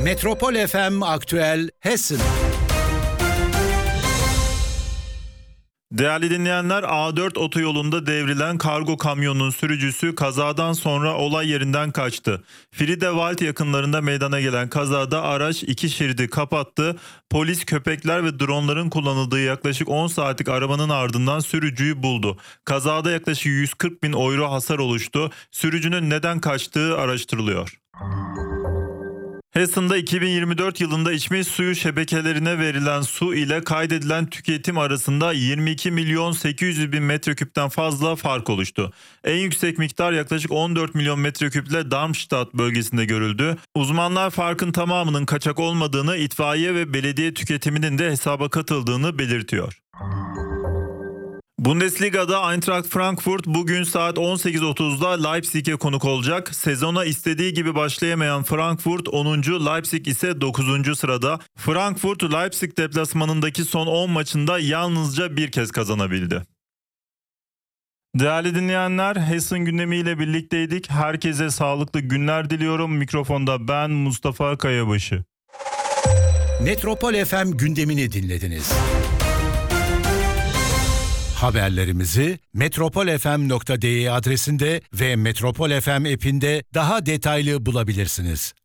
Metropol FM Aktüel Hessen. Değerli dinleyenler, A4 otoyolunda devrilen kargo kamyonunun sürücüsü kazadan sonra olay yerinden kaçtı. Friedewald yakınlarında meydana gelen kazada araç 2 şeridi kapattı. Polis, köpekler ve dronların kullanıldığı yaklaşık 10 saatlik arabanın ardından sürücüyü buldu. Kazada yaklaşık 140 bin euro hasar oluştu. Sürücünün neden kaçtığı araştırılıyor. Hessen'da 2024 yılında içme suyu şebekelerine verilen su ile kaydedilen tüketim arasında 22 milyon 800 bin metreküpten fazla fark oluştu. En yüksek miktar yaklaşık 14 milyon metreküple Darmstadt bölgesinde görüldü. Uzmanlar farkın tamamının kaçak olmadığını, itfaiye ve belediye tüketiminin de hesaba katıldığını belirtiyor. Bundesliga'da Eintracht Frankfurt bugün saat 18.30'da Leipzig'e konuk olacak. Sezona istediği gibi başlayamayan Frankfurt 10. Leipzig ise 9. sırada. Frankfurt, Leipzig deplasmanındaki son 10 maçında yalnızca bir kez kazanabildi. Değerli dinleyenler, Hessen gündemiyle birlikteydik. Herkese sağlıklı günler diliyorum. Mikrofonda ben Mustafa Kayabaşı. Metropol FM gündemini dinlediniz. Haberlerimizi metropolfm.de adresinde ve Metropol FM app'inde daha detaylı bulabilirsiniz.